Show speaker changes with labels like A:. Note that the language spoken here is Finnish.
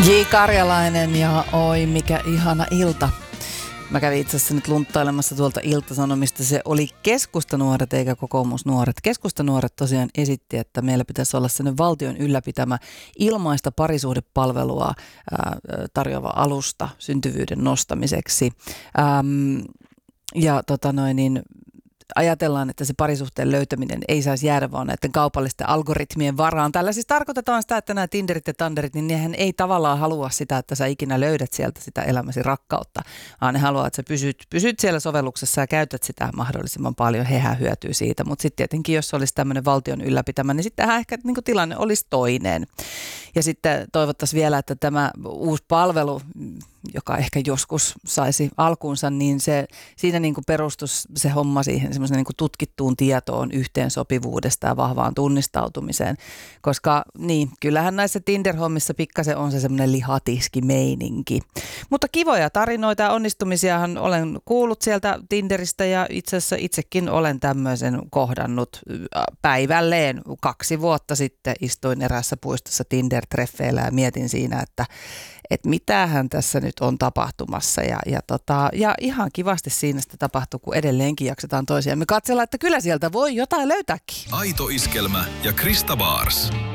A: J. Karjalainen ja oi mikä ihana ilta. Mä kävin itse asiassa nyt lunttailemassa tuolta Ilta-Sanomista. Se oli Keskustanuoret eikä Kokoomusnuoret. Keskustanuoret tosiaan esitti, että meillä pitäisi olla sellainen valtion ylläpitämä ilmaista parisuhdepalvelua tarjoava alusta syntyvyyden nostamiseksi. Ajatellaan, että se parisuhteen löytäminen ei saisi jäädä vaan näiden kaupallisten algoritmien varaan. Tällä siis tarkoitetaan sitä, että nämä Tinderit ja Tanderit, niin nehän ei tavallaan halua sitä, että sä ikinä löydät sieltä sitä elämäsi rakkautta, vaan ne haluaa, että sä pysyt siellä sovelluksessa ja käytät sitä mahdollisimman paljon. Hehän hyötyy siitä, mutta sitten tietenkin, jos olisi tämmöinen valtion ylläpitämä, niin sittenhän ehkä niin kuin tilanne olisi toinen. Ja sitten toivottaisiin vielä, että tämä uusi palvelu, joka ehkä joskus saisi alkuunsa, niin siinä niin kuin perustuisi se homma siihen semmoisen niin kuin tutkittuun tietoon yhteensopivuudesta ja vahvaan tunnistautumiseen. Koska niin, kyllähän näissä Tinder-hommissa pikkasen on se semmoinen lihatiski-meininki. Mutta kivoja tarinoita ja onnistumisiahan olen kuullut sieltä Tinderistä ja itse asiassa itsekin olen tämmöisen kohdannut päivälleen. 2 vuotta sitten istuin eräässä puistossa Tinder-treffeillä ja mietin siinä, että mitähän tässä nyt on tapahtumassa ja ihan kivasti siinä sitä tapahtuu, kun edelleenkin jaksetaan toisiamme katsella, että kyllä sieltä voi jotain löytääkin.
B: Aito Iskelmä ja Krista Baars.